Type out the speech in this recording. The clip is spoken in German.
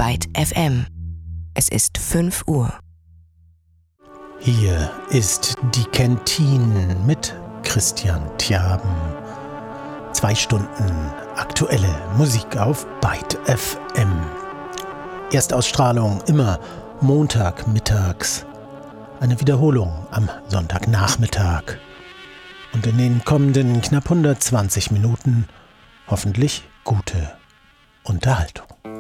Byte FM. Es ist 5 Uhr. Hier ist die Kantine mit Christian Tjaben. 2 Stunden aktuelle Musik auf Byte FM. Erstausstrahlung immer Montagmittags. Eine Wiederholung am Sonntagnachmittag. Und in den kommenden knapp 120 Minuten hoffentlich gute Unterhaltung.